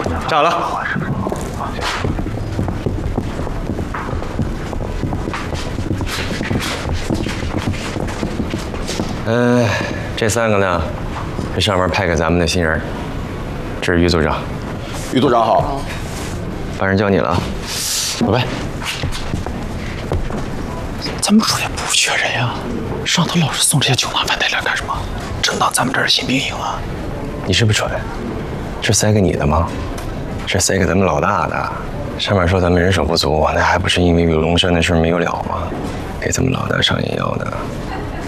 站好了。这3个呢，是上面派给咱们的新人。这是于组长。 于组长好。 把人叫你了啊。喂。 咱们处也不缺人呀，上头老是送这些酒囊饭袋来干什么？真当咱们这是新兵营啊？ 你是不是蠢？是塞给你的吗？是塞给咱们老大的。上面说咱们人手不足，那还不是因为有龙山的事没有了吗？给咱们老大上眼药呢。